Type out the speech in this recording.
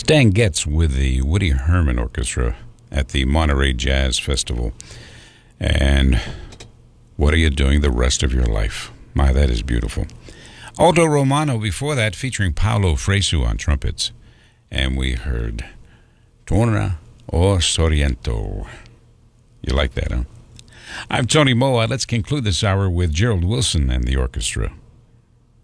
Dan Getz with the Woody Herman Orchestra at the Monterey Jazz Festival. And what are you doing the rest of your life? My, that is beautiful. Aldo Romano before that, featuring Paolo Fresu on trumpets. And we heard Torna o Sorrento. You like that, huh? I'm Tony Moa. Let's conclude this hour with Gerald Wilson and the orchestra.